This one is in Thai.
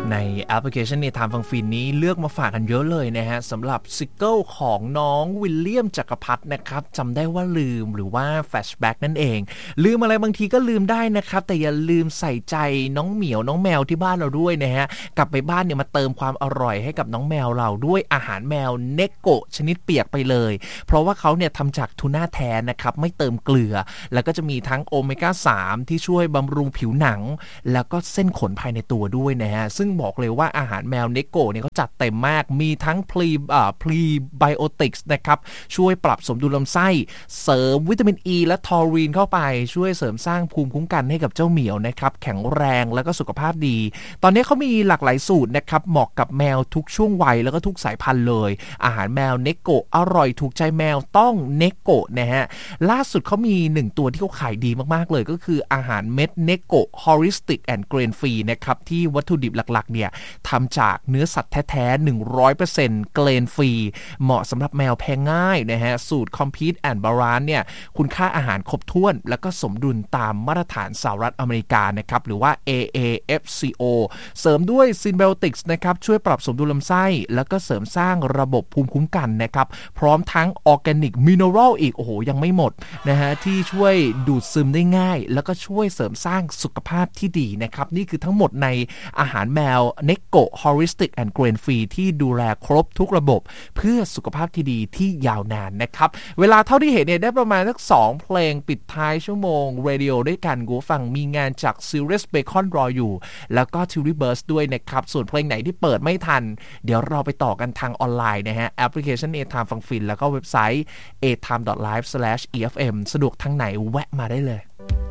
ในแอปพลิเคชันในทางฟังฟินนี้เลือกมาฝากกันเยอะเลยนะฮะสำหรับซิงเกิลของน้องวิลเลียมจักรพัฒน์นะครับจำได้ว่าลืมหรือว่าแฟลชแบ็กนั่นเองลืมอะไรบางทีก็ลืมได้นะครับแต่อย่าลืมใส่ใจน้องเหมียวน้องแมวที่บ้านเราด้วยนะฮะกลับไปบ้านเนี่ยมาเติมความอร่อยให้กับน้องแมวเราด้วยอาหารแมวเนโกะชนิดเปียกไปเลยเพราะว่าเขาเนี่ยทำจากทูน่าแท้นะครับไม่เติมเกลือแล้วก็จะมีทั้งโอเมก้า3ที่ช่วยบำรุงผิวหนังแล้วก็เส้นขนภายในตัวด้วยนะฮะซึ่งบอกเลยว่าอาหารแมวเนโกะเนี่ยเขาจัดเต็มมากมีทั้งพรีไบโอติกส์นะครับช่วยปรับสมดุลลำไส้เสริมวิตามินอีและทอรีนเข้าไปช่วยเสริมสร้างภูมิคุ้มกันให้กับเจ้าเหมียวนะครับแข็งแรงแล้วก็สุขภาพดีตอนนี้เขามีหลากหลายสูตรนะครับเหมาะกับแมวทุกช่วงวัยแล้วก็ทุกสายพันธุ์เลยอาหารแมวเนโกะอร่อยถูกใจแมวต้องเนโกะนะฮะล่าสุดเขามี1ตัวที่เขาขายดีมากๆเลยก็คืออาหารเม็ดเนโกะ Holistic and Grain Free นะครับที่วัตถุดิบหลักๆเนี่ยทำจากเนื้อสัตว์แท้ๆ 100% เกรนฟรีเหมาะสำหรับแมวแพ้ง่ายนะฮะสูตร Compete and Balance เนี่ยคุณค่าอาหารครบถ้วนแล้วก็สมดุลตามมาตรฐานสหรัฐอเมริกานะครับหรือว่า AAFCO เสริมด้วย Synbiotics นะครับช่วยปรับสมดุลลำไส้แล้วก็เสริมสร้างระบบภูมิคุ้มกันนะครับพร้อมทั้ง Organic Mineral อีกโอ้โหยังไม่หมดนะฮะที่ช่วยดูดซึมได้ง่ายแล้วก็ช่วยเสริมสร้างสุขภาพที่ดีนะครับนี่คือทั้งหมดในอาหารแมวเนโกะ Holistic and Grain Free ที่ดูแลครบทุกระบบเพื่อสุขภาพที่ดีที่ยาวนานนะครับเวลาเท่าที่เห็นเนี่ยได้ประมาณสัก2เพลงปิดท้ายชั่วโมงเรดิโอด้วยกันกูฟังมีงานจาก Serious Bacon รออยู่แล้วก็ Tilly Burst ด้วยนะครับส่วนเพลงไหนที่เปิดไม่ทันเดี๋ยวเราไปต่อกันทางออนไลน์นะฮะแอปพลิเคชัน A-Time ฟังฟินแล้วก็เว็บไซต์ atime.live/efm สะดวกทางไหนแวะมาได้เลย